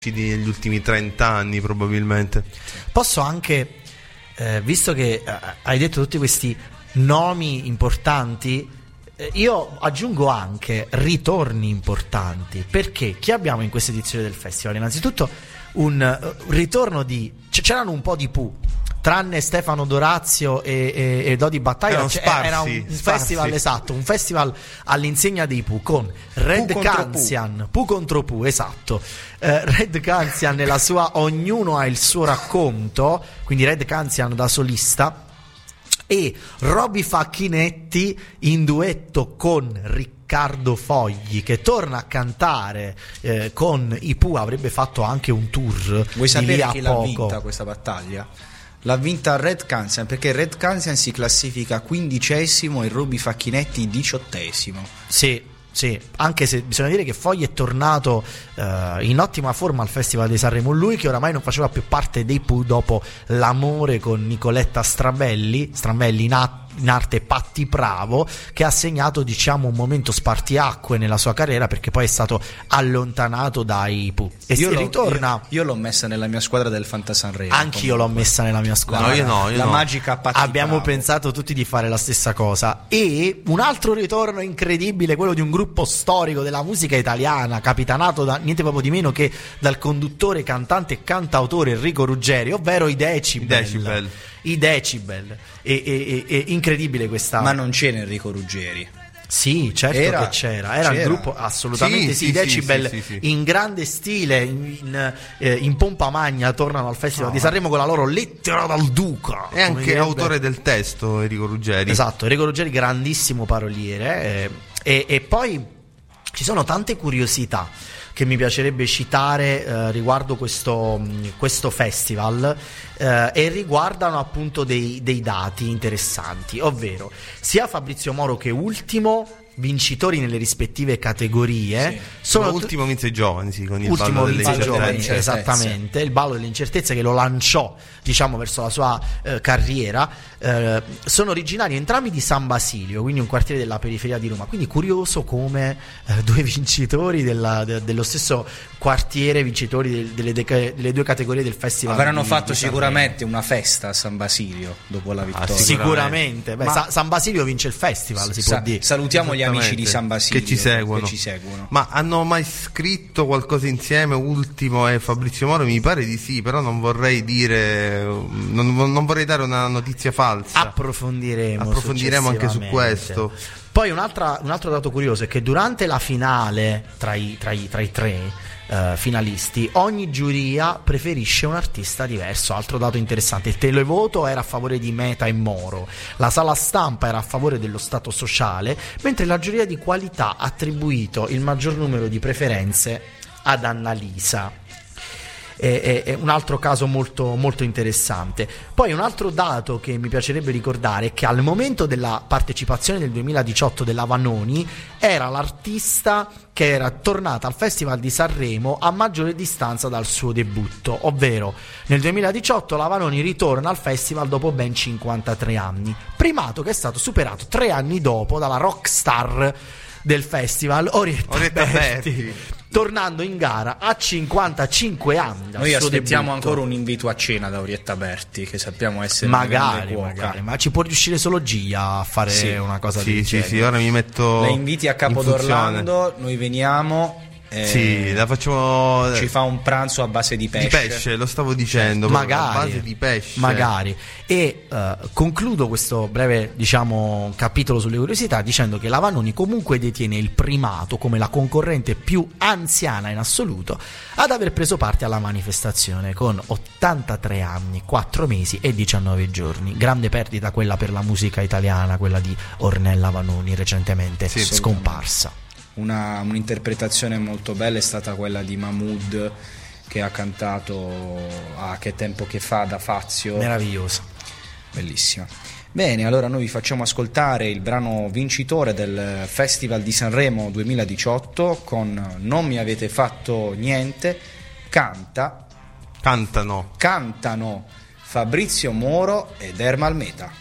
negli ultimi 30 anni probabilmente. Posso anche, visto che hai detto tutti questi nomi importanti, io aggiungo anche ritorni importanti, perché chi abbiamo in questa edizione del festival? Innanzitutto un ritorno c'erano un po' di Pooh, tranne Stefano Dorazio e Dodi Battaglia. Era un festival, esatto, un festival all'insegna dei Pooh, con Red Canzian, Pooh contro Pooh, esatto. Red Canzian nella sua Ognuno ha il suo racconto, quindi Red Canzian da solista, e Roby Facchinetti in duetto con Riccardo Fogli, che torna a cantare con i Pooh. Avrebbe fatto anche un tour. Vuoi sapere chi l'ha poco. vinta questa battaglia? L'ha vinta Red Canzian, perché Red Canzian si classifica 15° e Roby Facchinetti 18°. Sì, anche se bisogna dire che Fogli è tornato in ottima forma al Festival di Sanremo, lui che oramai non faceva più parte dei Pooh dopo l'amore con Nicoletta Strambelli in arte Patti Bravo, che ha segnato, diciamo, un momento spartiacque nella sua carriera, perché poi è stato allontanato dai Pooh. E ritorna. Io l'ho messa nella mia squadra del Fantasanremo. Anch'io l'ho messa nella mia squadra. No, io no. La magica Patti Abbiamo Bravo. pensato tutti di fare la stessa cosa. E un altro ritorno incredibile, quello di un gruppo storico della musica italiana, capitanato da niente proprio di meno che dal conduttore, cantante e cantautore Enrico Ruggeri, ovvero i Decibel. I Decibel. E incredibile questa. Ma non c'era Enrico Ruggeri. Sì, certo che c'era il gruppo, assolutamente sì, i Decibel sì. in grande stile, in pompa magna tornano al Festival di Sanremo con la loro Lettera dal Duca. È anche autore del testo Enrico Ruggeri. Esatto, Enrico Ruggeri, grandissimo paroliere, e poi ci sono tante curiosità che mi piacerebbe citare riguardo questo festival, e riguardano appunto dei dati interessanti, ovvero sia Fabrizio Moro che Ultimo, vincitori nelle rispettive categorie. Sono Ultimo vinse i giovani, sì, con il Ultimo ballo delle vinse i giovani, incertezze. esattamente, il ballo delle incertezze che lo lanciò, diciamo, verso la sua carriera. Sono originari entrambi di San Basilio, quindi un quartiere della periferia di Roma. Quindi curioso come due vincitori dello stesso quartiere, vincitori delle due categorie del festival. Avranno fatto sicuramente una festa a San Basilio dopo la vittoria. Sicuramente. San Basilio vince il festival, si può dire. Salutiamo gli amici di San Basilio che ci seguono. Ma hanno mai scritto qualcosa insieme, Ultimo e Fabrizio Moro? Mi pare di sì, però non vorrei dire, non vorrei dare una notizia falsa. Approfondiremo anche su questo. Poi un altro dato curioso è che durante la finale tra i tre finalisti, ogni giuria preferisce un artista diverso. Altro dato interessante: il televoto era a favore di Meta e Moro, la sala stampa era a favore dello Stato sociale, mentre la giuria di qualità ha attribuito il maggior numero di preferenze ad Annalisa. È un altro caso molto, molto interessante. Poi un altro dato che mi piacerebbe ricordare è che al momento della partecipazione del 2018 della Vanoni era l'artista che era tornata al Festival di Sanremo a maggiore distanza dal suo debutto, ovvero nel 2018 la Vanoni ritorna al festival dopo ben 53 anni, primato che è stato superato 3 anni dopo dalla rockstar del festival Orietta Berti, tornando in gara a 55 anni. Noi aspettiamo ancora un invito a cena da Orietta Berti, che sappiamo essere magari, ma ci può riuscire solo Gia a fare una cosa del genere. Sì, ora mi metto. La inviti a Capo d'Orlando, noi veniamo. Sì, la facciamo. Ci fa un pranzo a base di pesce. Di pesce, lo stavo dicendo. Magari. A base di pesce. Magari. E concludo questo breve, diciamo, capitolo sulle curiosità dicendo che la Vanoni comunque detiene il primato come la concorrente più anziana in assoluto ad aver preso parte alla manifestazione, con 83 anni, 4 mesi e 19 giorni. Grande perdita quella per la musica italiana, quella di Ornella Vanoni, recentemente scomparsa. Un'interpretazione molto bella è stata quella di Mahmood, che ha cantato Che tempo che fa da Fazio. Meravigliosa, bellissima. Bene, allora noi vi facciamo ascoltare il brano vincitore del Festival di Sanremo 2018 con Non mi avete fatto niente. Cantano Fabrizio Moro ed Ermal Meta.